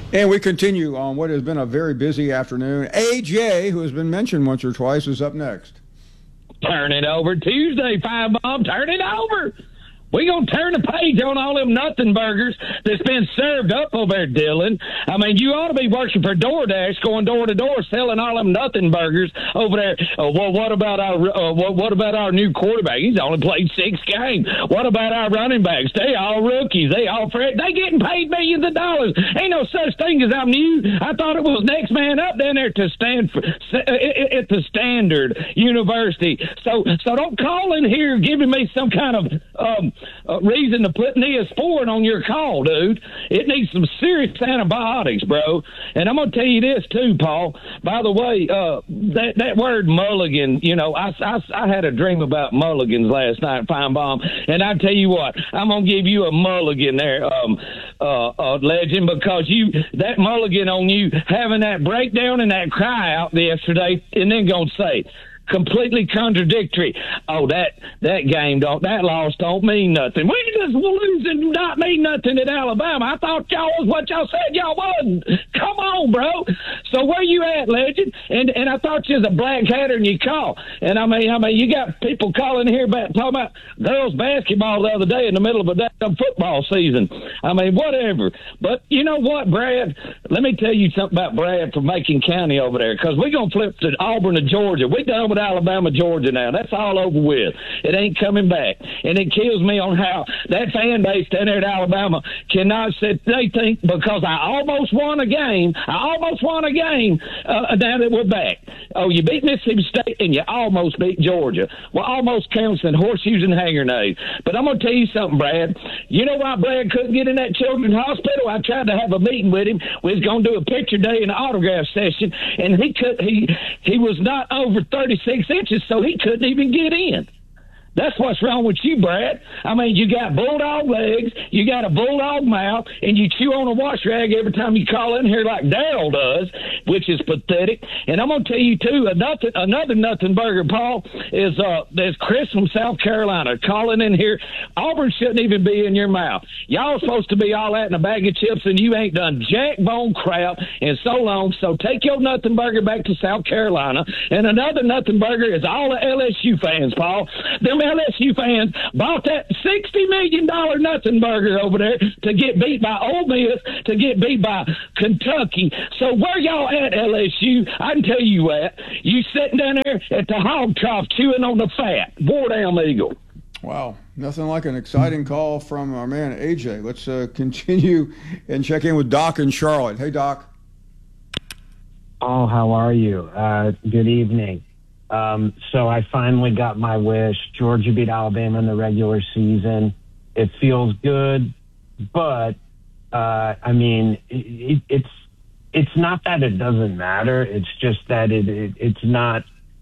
And we continue on what has been a very busy afternoon. AJ, who has been mentioned once or twice, is up next. Turn it over Tuesday, Five Bomb. Turn it over. We gonna turn the page on all them nothing burgers that's been served up over there, Dylan. I mean, you ought to be working for DoorDash, going door to door, selling all them nothing burgers over there. Well, what about our new quarterback? He's only played 6 games. What about our running backs? They all rookies. They all they getting paid millions of dollars. Ain't no such thing as I'm new. I thought it was next man up down there to Stanford at the Standard University. So don't call in here giving me some kind of reason to put Neosporin on your call, dude. It needs some serious antibiotics, bro. And I'm going to tell you this, too, Paul. By the way, that word mulligan, you know, I had a dream about mulligans last night, Fine Bomb, and I tell you what, I'm going to give you a mulligan there, Legend, because that mulligan on you having that breakdown and that cry out yesterday, and then going to say, completely contradictory. Oh, that that loss don't mean nothing. We just losing not mean nothing at Alabama. I thought y'all was what y'all said y'all was. Come on, bro. So where you at, Legend? And I thought you was a black hatter and you call. And I mean, you got people calling here talking about girls basketball the other day in the middle of a damn football season. I mean, whatever. But you know what, Brad? Let me tell you something about Brad from Macon County over there, because we're gonna flip to Auburn to Georgia. We done with Alabama, Georgia now. That's all over with. It ain't coming back. And it kills me on how that fan base down there at Alabama cannot sit. They think because I almost won a game, now that we're back. Oh, you beat Mississippi State and you almost beat Georgia. Well, almost counts in horseshoes and hanger nades. But I'm going to tell you something, Brad. You know why Brad couldn't get in that children's hospital? I tried to have a meeting with him. We was going to do a picture day and an autograph session, and he was not over 36 inches, so he couldn't even get in. That's what's wrong with you, Brad. I mean, you got bulldog legs, you got a bulldog mouth, and you chew on a wash rag every time you call in here like Daryl does, which is pathetic. And I'm going to tell you, too, another nothing burger, Paul, is there's Chris from South Carolina calling in here. Auburn shouldn't even be in your mouth. Y'all supposed to be all that in a bag of chips, and you ain't done jack bone crap in so long. So take your nothing burger back to South Carolina. And another nothing burger is all the LSU fans, Paul. Them LSU fans bought that $60 million nothing burger over there to get beat by Ole Miss, to get beat by Kentucky. So where y'all at, LSU? I can tell you what. You sitting down there at the hog trough chewing on the fat. War down, Eagle. Wow. Nothing like an exciting call from our man AJ. Let's continue and check in with Doc in Charlotte. Hey, Doc. Oh, how are you? Good evening. So I finally got my wish. Georgia beat Alabama in the regular season. It feels good, but I mean, it's not that it doesn't matter. It's just that it's not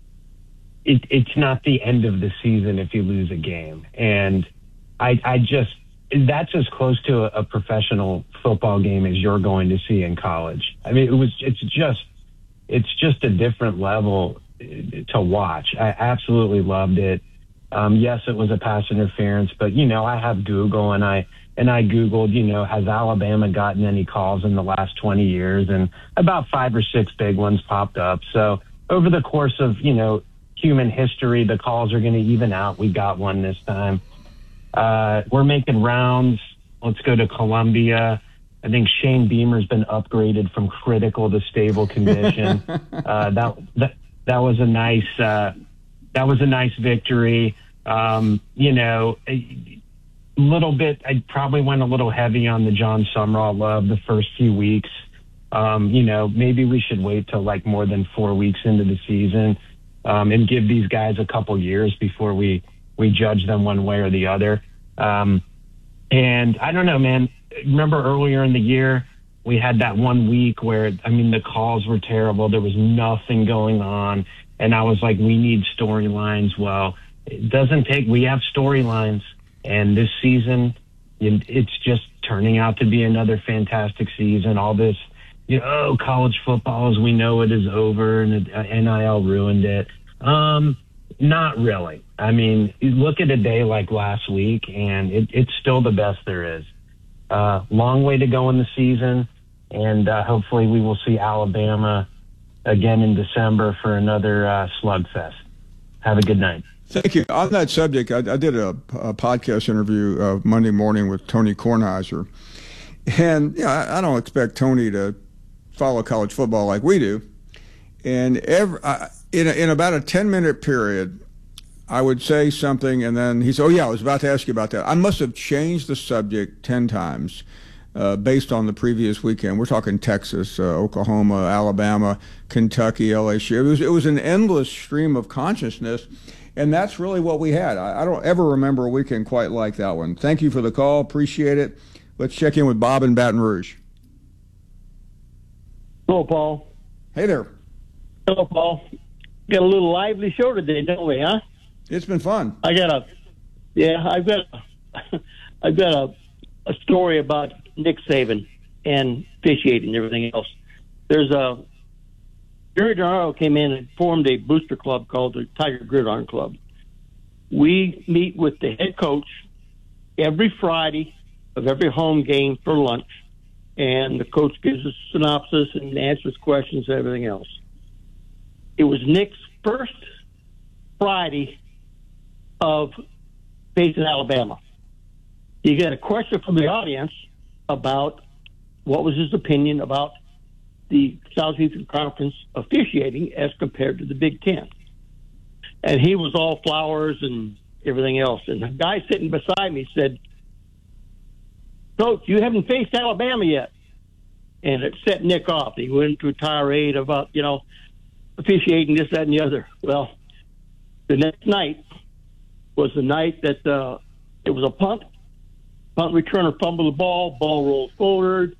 the end of the season if you lose a game. And that's as close to a professional football game as you're going to see in college. I mean, it's just a different level to watch. I absolutely loved it. Yes, it was a pass interference, but I have Google and I Googled, has Alabama gotten any calls in the last 20 years? And about 5 or 6 big ones popped up. So over the course of, human history, the calls are going to even out. We got one this time. We're making rounds. Let's go to Columbia. I think Shane Beamer's been upgraded from critical to stable condition. That was a nice victory. A little bit, I probably went a little heavy on the John Sumrall love the first few weeks. Maybe we should wait till like more than 4 weeks into the season, and give these guys a couple years before we judge them one way or the other. And I don't know, man, remember earlier in the year, we had that 1 week where, the calls were terrible. There was nothing going on. And I was like, we need storylines. Well, we have storylines. And this season, it's just turning out to be another fantastic season. All this, college football as we know it is over and NIL ruined it. Not really. You look at a day like last week and it's still the best there is. Long way to go in the season. And hopefully we will see Alabama again in December for another slugfest. Have a good night. Thank you. On that subject, I did a podcast interview Monday morning with Tony Kornheiser. And I don't expect Tony to follow college football like we do. And in about a 10-minute period, I would say something, and then he said, I was about to ask you about that. I must have changed the subject 10 times based on the previous weekend. We're talking Texas, Oklahoma, Alabama, Kentucky, LSU. It was an endless stream of consciousness, and that's really what we had. I don't ever remember a weekend quite like that one. Thank you for the call. Appreciate it. Let's check in with Bob in Baton Rouge. Hello, Paul. Hey there. Hello, Paul. Got a little lively show today, don't we, huh? It's been fun. I've got a story about Nick Saban and officiating and everything else. There's Jerry Dorado came in and formed a booster club called the Tiger Gridiron Club. We meet with the head coach every Friday of every home game for lunch, and the coach gives us a synopsis and answers questions and everything else. It was Nick's first Friday of facing Alabama. You get a question from the audience about what was his opinion about the Southeastern Conference officiating as compared to the Big Ten. And he was all flowers and everything else. And the guy sitting beside me said, "Coach, you haven't faced Alabama yet." And it set Nick off. He went into a tirade about, officiating this, that, and the other. Well, the next night was the night that it was a punt returner fumbled the ball rolled forward,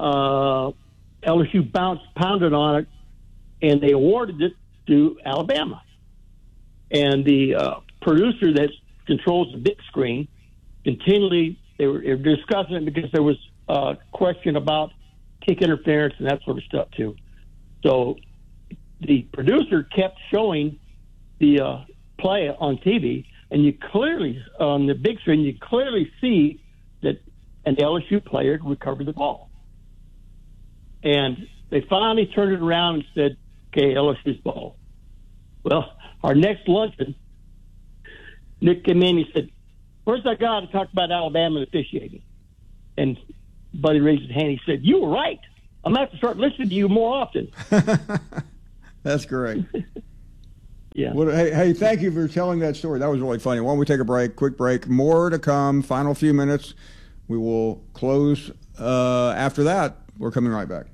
LSU pounded on it, and they awarded it to Alabama. And the producer that controls the big screen continually, they were discussing it because there was a question about kick interference and that sort of stuff too. So the producer kept showing the play on TV, and you clearly, on the big screen, you clearly see that an LSU player recovered the ball. And they finally turned it around and said, okay, LSU's ball. Well, our next luncheon, Nick came in, he said, "Where's that guy to talk about Alabama officiating?" And Buddy raised his hand. He said, "You were right. I'm going to have to start listening to you more often." That's great. Yeah. Well, hey, thank you for telling that story. That was really funny. Why don't we take a break, quick break. More to come, final few minutes. We will close after that. We're coming right back.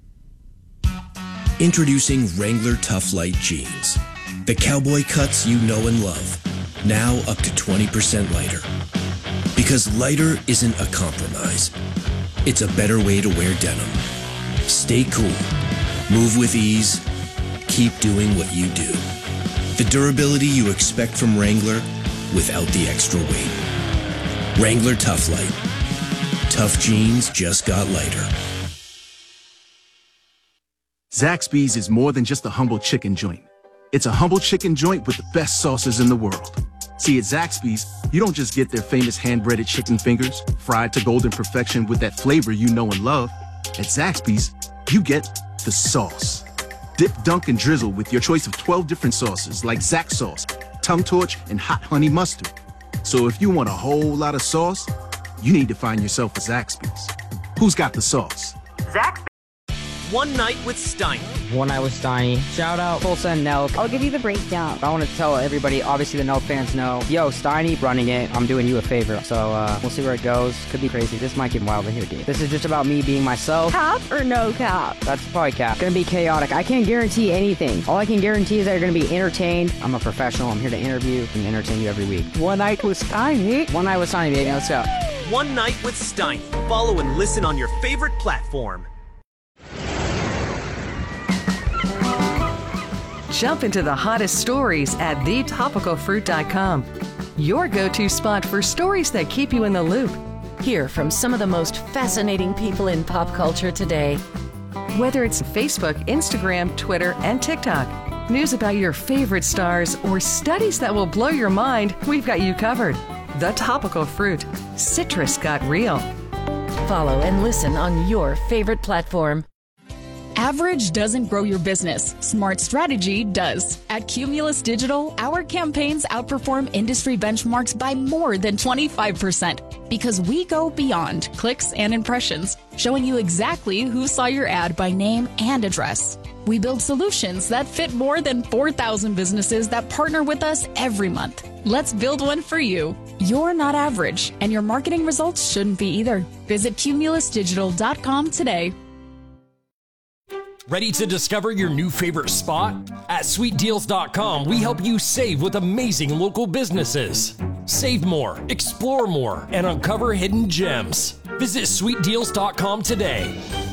Introducing Wrangler Tough Light Jeans. The cowboy cuts you know and love. Now up to 20% lighter. Because lighter isn't a compromise. It's a better way to wear denim. Stay cool. Move with ease. Keep doing what you do. The durability you expect from Wrangler without the extra weight. Wrangler Tough Light. Tough jeans just got lighter. Zaxby's is more than just a humble chicken joint. It's a humble chicken joint with the best sauces in the world. See, at Zaxby's, you don't just get their famous hand-breaded chicken fingers, fried to golden perfection with that flavor you know and love. At Zaxby's, you get the sauce. Dip, dunk, and drizzle with your choice of 12 different sauces like Zax sauce, Tongue Torch, and Hot Honey Mustard. So if you want a whole lot of sauce, you need to find yourself a Zaxby's. Who's got the sauce? Zaxby's. One Night with Steiny. One Night with Steiny. Shout out Full Send Nelk. I'll give you the breakdown. I want to tell everybody, obviously the Nelk fans know, yo, Steiny running it. I'm doing you a favor. So we'll see where it goes. Could be crazy. This might get wild in here, dude. This is just about me being myself. Cap or no cap? That's probably cap. Gonna be chaotic. I can't guarantee anything. All I can guarantee is that you're gonna be entertained. I'm a professional. I'm here to interview and entertain you every week. One Night with Steiny. One Night with Steiny, baby. Let's go. One Night with Steiny. Follow and listen on your favorite platform. Jump into the hottest stories at thetopicalfruit.com. Your go-to spot for stories that keep you in the loop. Hear from some of the most fascinating people in pop culture today. Whether it's Facebook, Instagram, Twitter, and TikTok, news about your favorite stars, or studies that will blow your mind, we've got you covered. The Topical Fruit. Citrus got real. Follow and listen on your favorite platform. Average doesn't grow your business. Smart strategy does. At Cumulus Digital, our campaigns outperform industry benchmarks by more than 25% because we go beyond clicks and impressions, showing you exactly who saw your ad by name and address. We build solutions that fit more than 4,000 businesses that partner with us every month. Let's build one for you. You're not average, and your marketing results shouldn't be either. Visit cumulusdigital.com today. Ready to discover your new favorite spot? At sweetdeals.com, we help you save with amazing local businesses. Save more, explore more, and uncover hidden gems. Visit sweetdeals.com today.